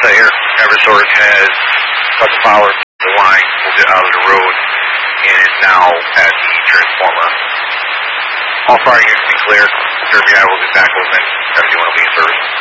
here. Eversource has cut the power to the line, moved it out of the road, and is now at the transformer. All fire units be clear. Derby I will be back open. Everyone will be in service.